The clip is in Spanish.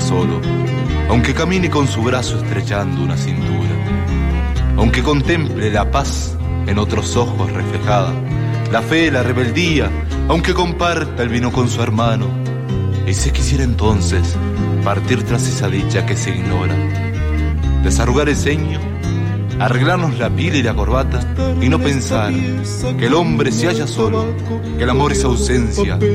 solo, aunque camine con su brazo estrechando una cintura, aunque contemple la paz en otros ojos reflejada, la fe, la rebeldía, aunque comparta el vino con su hermano, y si quisiera entonces partir tras esa dicha que se ignora, desarrugar el ceño, arreglarnos la pila y la corbata y no pensar que el hombre se halla solo, que el amor es ausencia